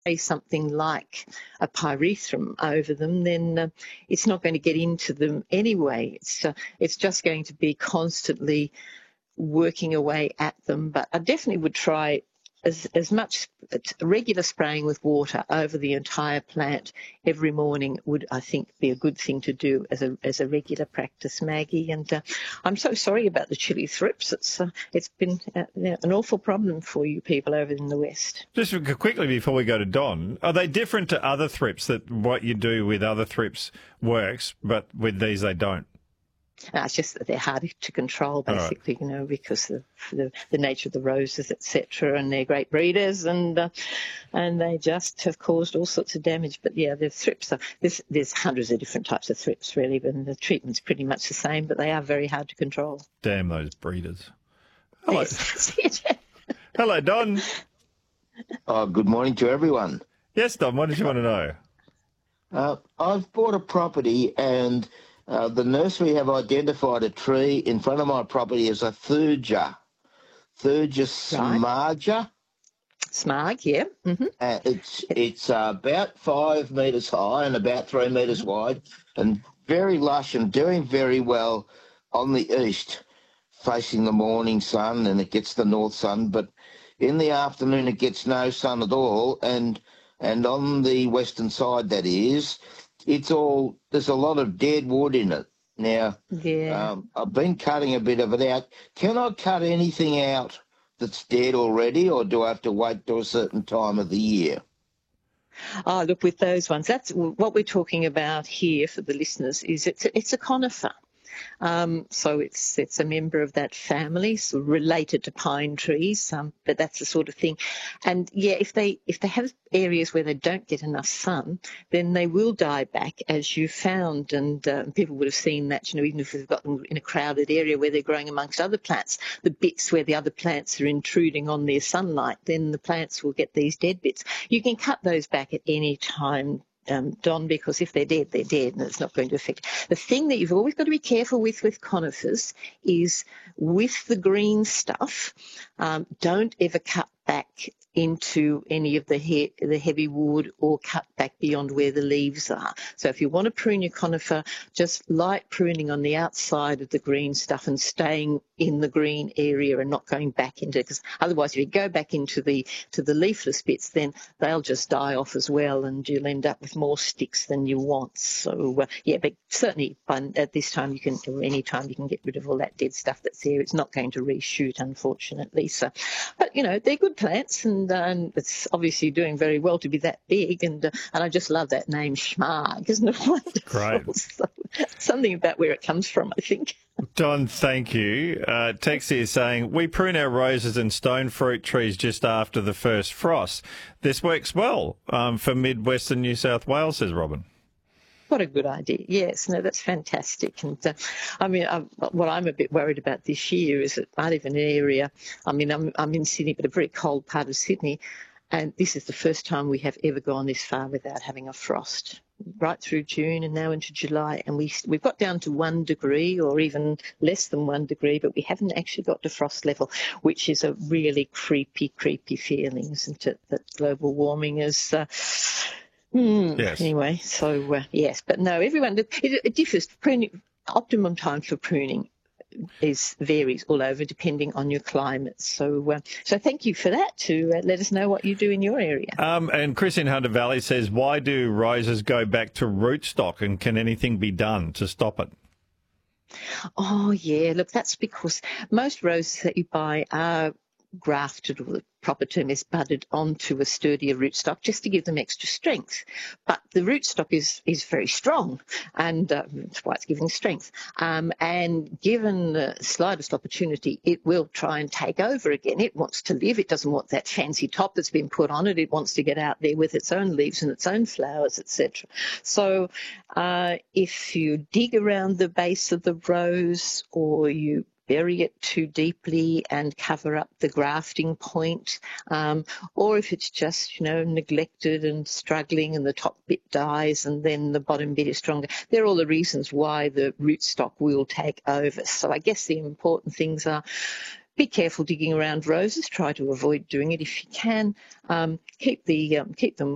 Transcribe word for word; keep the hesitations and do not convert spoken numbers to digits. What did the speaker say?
spray something like a pyrethrum over them, then uh, it's not going to get into them anyway. It's uh, it's just going to be constantly working away at them. But I definitely would try as as much regular spraying with water over the entire plant every morning would, I think, be a good thing to do as a as a regular practice, Maggie. And uh, I'm so sorry about the chili thrips. It's uh, it's been uh, an awful problem for you people over in the West. Just quickly before we go to Don, are they different to other thrips, that what you do with other thrips works, but with these they don't? No, it's just that they're harder to control, basically, right. you know, because of the, the nature of the roses, et cetera, and they're great breeders, and uh, and they just have caused all sorts of damage. But yeah, the thrips are there's there's hundreds of different types of thrips, really, but the treatment's pretty much the same, but they are very hard to control. Damn those breeders! Hello, yes. Hello, Don. Oh, good morning to everyone. Yes, Don. What did you want to know? Uh, I've bought a property and. Uh, the nursery have identified a tree in front of my property as a thuja, thuja smarga. Smarg, yeah. Mm-hmm. Uh, it's it's uh, about five metres high and about three metres wide, and very lush and doing very well on the east, facing the morning sun, and it gets the north sun. But in the afternoon, it gets no sun at all, and and on the western side, that is. It's all, there's a lot of dead wood in it. Now, yeah. um, I've been cutting a bit of it out. Can I cut anything out that's dead already, or do I have to wait till a certain time of the year? Oh, look, with those ones, that's what we're talking about here for the listeners, is it's a, it's a conifer. Um, so it's it's a member of that family, so related to pine trees, um, but that's the sort of thing. And yeah, if they if they have areas where they don't get enough sun, then they will die back, as you found. And uh, people would have seen that, you know, even if they've got them in a crowded area where they're growing amongst other plants, the bits where the other plants are intruding on their sunlight, then the plants will get these dead bits. You can cut those back at any time. Um, Don, because if they're dead, they're dead, and it's not going to affect. The thing that you've always got to be careful with with conifers is with the green stuff, um, don't ever cut back into any of the he- the heavy wood or cut back beyond where the leaves are. So if you want to prune your conifer, just light pruning on the outside of the green stuff and staying in the green area and not going back into it, because otherwise if you go back into the to the leafless bits, then they'll just die off as well, and you'll end up with more sticks than you want. So uh, yeah, but certainly by, at this time you can, or any time you can get rid of all that dead stuff that's there. It's not going to reshoot, unfortunately. So, but you know, they're good plants, and And, uh, and it's obviously doing very well to be that big. And uh, and I just love that name, Schmarg, isn't it wonderful? Great. So, something about where it comes from, I think. Don, thank you. Uh, Texie is saying, we prune our roses and stone fruit trees just after the first frost. This works well um, for mid-western New South Wales, says Robin. What a good idea. Yes, no, that's fantastic. And uh, I mean, I, what I'm a bit worried about this year is that I live in an area, I mean, I'm, I'm in Sydney, but a very cold part of Sydney, and this is the first time we have ever gone this far without having a frost, right through June and now into July. And we, we've got down to one degree or even less than one degree, but we haven't actually got to frost level, which is a really creepy, creepy feeling, isn't it, that global warming is... Uh, Mm, yes. Anyway, so uh, yes, but no, everyone, it, it differs. Pruning, optimum time for pruning is varies all over depending on your climate. So uh, so thank you for that, to uh, let us know what you do in your area. Um, and Chris in Hunter Valley says, why do roses go back to rootstock, and can anything be done to stop it? Oh, yeah, look, that's because most roses that you buy are grafted, or the proper term is budded, onto a sturdier rootstock just to give them extra strength. But the rootstock is is very strong, and uh, that's why it's giving strength. Um, and given the slightest opportunity, it will try and take over again. It wants to live. It doesn't want that fancy top that's been put on it. It wants to get out there with its own leaves and its own flowers, et cetera. So uh, if you dig around the base of the rose, or you bury it too deeply and cover up the grafting point, um, or if it's just, you know, neglected and struggling and the top bit dies and then the bottom bit is stronger. They're all the reasons why the rootstock will take over. So I guess the important things are: be careful digging around roses. Try to avoid doing it if you can. Um, keep the um, keep them